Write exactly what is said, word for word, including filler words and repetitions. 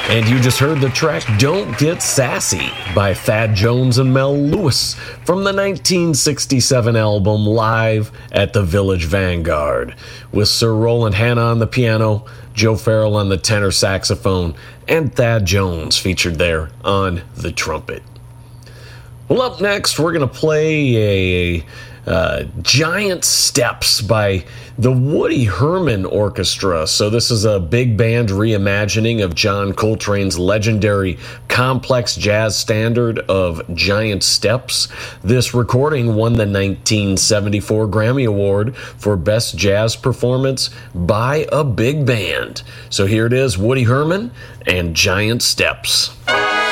And you just heard the track Don't Get Sassy by Thad Jones and Mel Lewis from the nineteen sixty-seven album Live at the Village Vanguard, with Sir Roland Hanna on the piano, Joe Farrell on the tenor saxophone, and Thad Jones featured there on the trumpet. Well, up next, we're going to play a, uh, Giant Steps by the Woody Herman Orchestra. So this is a big band reimagining of John Coltrane's legendary complex jazz standard of Giant Steps. This recording won the nineteen seventy-four Grammy Award for Best Jazz Performance by a Big Band. So here it is, Woody Herman and Giant Steps.